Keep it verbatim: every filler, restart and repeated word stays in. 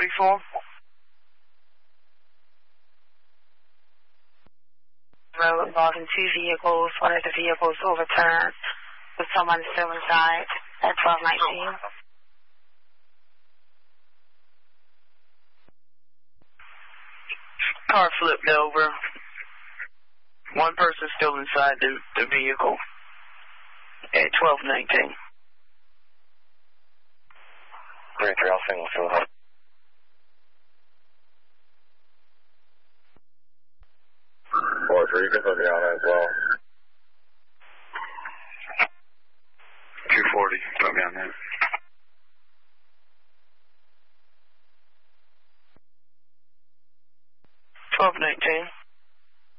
forty-four. Road involving two vehicles. One of the vehicles overturned with someone still inside at twelve nineteen. Car flipped over. One person still inside the, the vehicle at twelve nineteen. three three, I'll single fill up. four three, you can put me on that as well. two forty, put me on that.